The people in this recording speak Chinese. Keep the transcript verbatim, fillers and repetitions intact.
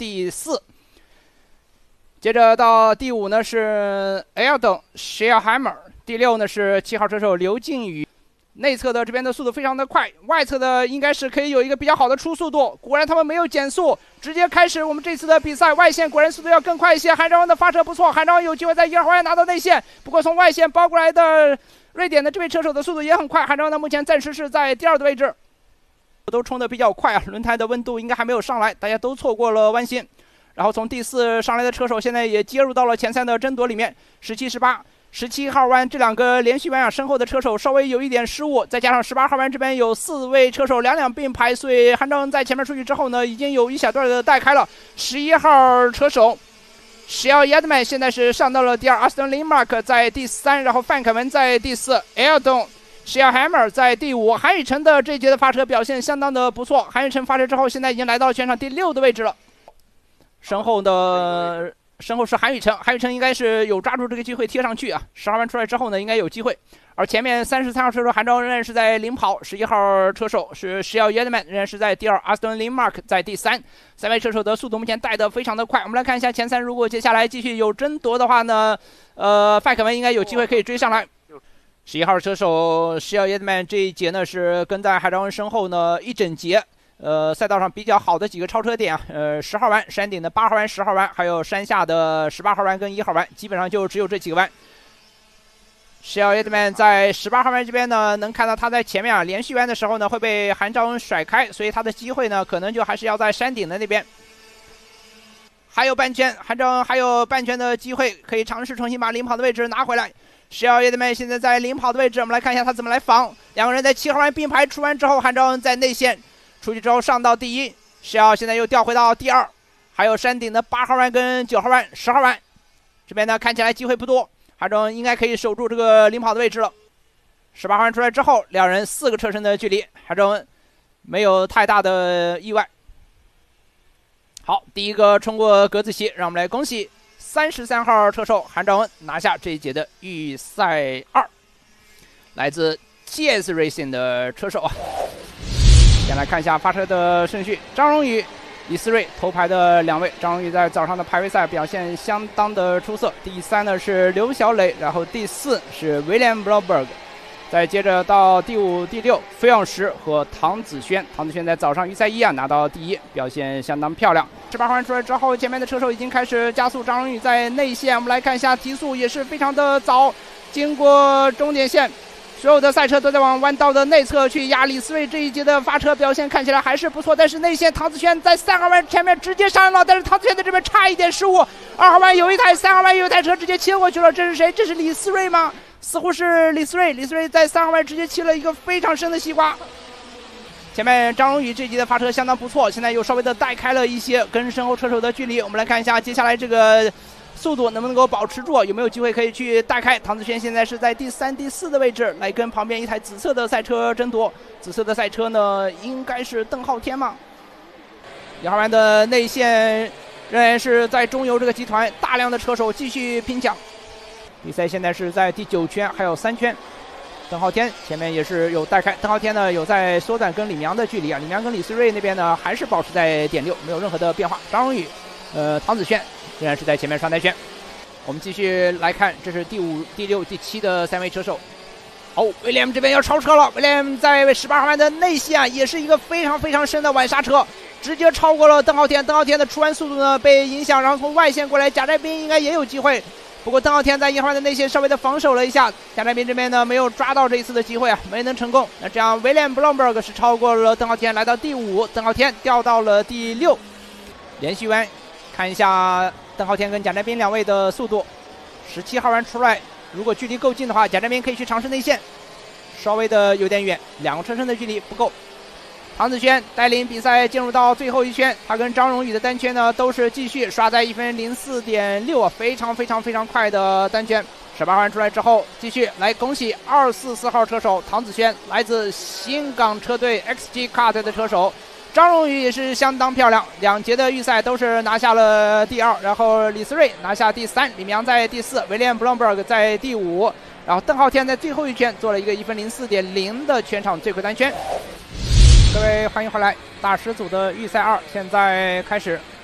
第四。接着到第五呢是 Eldon Scheerhammer， 第六呢是七号车手刘靖宇。内侧的这边的速度非常的快，外侧的应该是可以有一个比较好的出速度。果然他们没有减速，直接开始我们这次的比赛。外线果然速度要更快一些，韩昭恩的发车不错，韩昭恩有机会在一号弯拿到内线。不过从外线包过来的瑞典的这位车手的速度也很快，韩昭恩呢目前暂时是在第二的位置。都冲得比较快啊，轮胎的温度应该还没有上来，大家都错过了弯心。然后从第四上来的车手现在也接入到了前三的争夺里面，十七、十八、十七号弯这两个连续弯啊，身后的车手稍微有一点失误，再加上十八号弯这边有四位车手两两并排，所以韩昭恩在前面出去之后呢，已经有一小段的带开了。十一号车手Shell Yedman 现在是上到了第二，阿斯顿林马克在第三，然后范凯文在第四 ，Eldon Scheerhammer 在第五。韩宇辰的这一节的发车表现相当的不错，韩宇辰发车之后现在已经来到全场第六的位置了。身后的身后是韩宇辰，韩宇辰应该是有抓住这个机会贴上去啊。十号弯出来之后呢，应该有机会。而前面三十三号车手韩昭恩仍然是在领跑，十一号车手是 Shell Yedman 仍然是在第二，阿斯顿林马克在第三。三位车手的速度目前带得非常的快。我们来看一下前三，如果接下来继续有争夺的话呢，呃，范凯文应该有机会可以追上来。十一号车手 Shell Yedman 这一节呢是跟在韩昭恩身后呢一整节。呃，赛道上比较好的几个超车点啊，呃，十号弯、山顶的八号弯、十号弯，还有山下的十八号弯跟一号弯，基本上就只有这几个弯。Shell Yedman 在十八号弯这边呢，能看到他在前面啊，连续弯的时候呢会被韩昭恩甩开，所以他的机会呢可能就还是要在山顶的那边。还有半圈，韩昭恩还有半圈的机会，可以尝试重新把领跑的位置拿回来。Shell Yedman 现在在领跑的位置，我们来看一下他怎么来防。两个人在七号弯并排出弯之后，韩昭恩在内线。出去之后上到第一，是要现在又调回到第二，还有山顶的八号弯跟九号弯、十号弯，这边呢看起来机会不多，韩昭恩应该可以守住这个领跑的位置了。十八号弯出来之后，两人四个车身的距离，韩昭恩没有太大的意外。好，第一个冲过格子席，让我们来恭喜三十三号车手韩昭恩拿下这一节的预赛二，来自 G S Racing 的车手啊。先来看一下发车的顺序，张荣宇、李思睿头排的两位。张荣宇在早上的排位赛表现相当的出色，第三呢是刘小磊，然后第四是 William Blomberg， 再接着到第五、第六，费永石和唐子轩。唐子轩在早上预赛一啊拿到第一，表现相当漂亮。十八号弯出来之后，前面的车手已经开始加速，张荣宇在内线，我们来看一下提速也是非常的早，经过终点线。所有的赛车都在往弯道的内侧去压，李思睿这一节的发车表现看起来还是不错，但是内线唐子轩在三号弯前面直接上了，但是唐子轩在这边差一点失误，二号弯有一台，三号弯有一台车直接切过去了，这是谁？这是李思睿吗？似乎是李思睿，李思睿在三号弯直接切了一个非常深的西瓜。前面张荣宇这一节的发车相当不错，现在又稍微的带开了一些，跟身后车手的距离，我们来看一下接下来这个速度能不能够保持住，有没有机会可以去带开。唐子轩现在是在第三、第四的位置，来跟旁边一台紫色的赛车争夺。紫色的赛车呢，应该是邓浩天嘛。一号弯的内线仍然是在中游这个集团，大量的车手继续拼抢。比赛现在是在第九圈，还有三圈。邓浩天前面也是有带开，邓浩天呢有在缩短跟李明的距离啊，李明跟李思睿那边呢还是保持在点六，没有任何的变化。张荣宇、呃唐子轩仍然是在前面双单圈。我们继续来看，这是第五、第六、第七的三位车手。哦，威廉这边要超车了，威廉在十八号弯的内线啊，也是一个非常非常深的晚刹车，直接超过了邓浩天。邓浩天的出弯速度呢被影响，然后从外线过来，贾占斌应该也有机会。不过邓浩天在一号弯的内线稍微的防守了一下，贾占斌这边呢没有抓到这一次的机会啊，没能成功。那这样威廉布朗伯格是超过了邓浩天，来到第五，邓浩天掉到了第六。连续弯，看一下邓浩天跟贾占斌两位的速度。十七号弯出来，如果距离够近的话，贾占斌可以去尝试内线，稍微的有点远，两个车身的距离不够。唐子轩带领比赛进入到最后一圈，他跟张荣宇的单圈呢都是继续刷在一分零四点六啊，非常非常非常快的单圈。十八弯出来之后，继续来恭喜二四四号车手唐子轩，来自新港车队 X G Kart 的车手。张荣宇也是相当漂亮，两节的预赛都是拿下了第二，然后李思睿拿下第三，李明在第四，威廉布朗伯格在第五，然后邓浩天在最后一圈做了一个一分零四点零的全场最快单圈。各位欢迎回来，大师组的预赛二现在开始。